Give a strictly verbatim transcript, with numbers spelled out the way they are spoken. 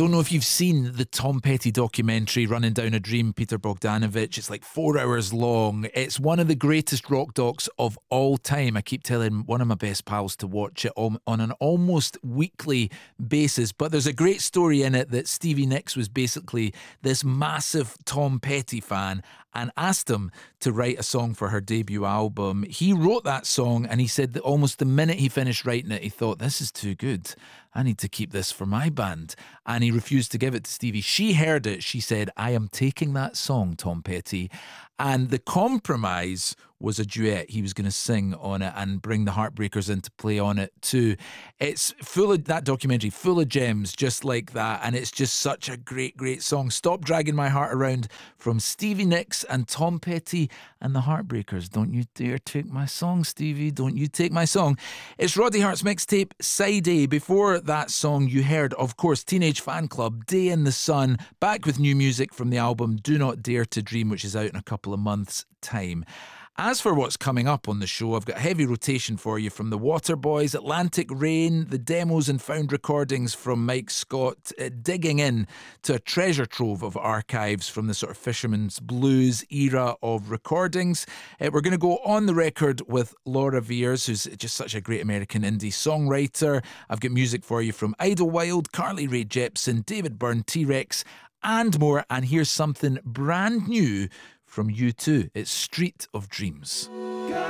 Don't know if you've seen the Tom Petty documentary, Running Down a Dream, Peter Bogdanovich. It's like four hours long. It's one of the greatest rock docs of all time. I keep telling one of my best pals to watch it on, on an almost weekly basis. But there's a great story in it that Stevie Nicks was basically this massive Tom Petty fan and asked him to write a song for her debut album. He wrote that song and he said that almost the minute he finished writing it, he thought, this is too good. I need to keep this for my band. And he refused to give it to Stevie. She heard it. She said, I am taking that song, Tom Petty. And the compromise was a duet. He was going to sing on it and bring the Heartbreakers into play on it too. It's full of, that documentary, full of gems just like that. And it's just such a great, great song. Stop Dragging My Heart Around from Stevie Nicks and Tom Petty and the Heartbreakers. Don't you dare take my song, Stevie. Don't you take my song. It's Roddy Hart's mixtape, Side A. Before that song, you heard, of course, Teenage Fan Club, Day in the Sun, back with new music from the album Do Not Dare to Dream, which is out in a couple of months' time. As for what's coming up on the show, I've got a heavy rotation for you from the Waterboys, Atlantic Rain, the demos and found recordings from Mike Scott, uh, digging in to a treasure trove of archives from the sort of Fisherman's Blues era of recordings. Uh, we're going to go on the record with Laura Veers, who's just such a great American indie songwriter. I've got music for you from Idlewild, Carly Rae Jepsen, David Byrne, T-Rex, and more. And here's something brand new from U two. It's Street of Dreams.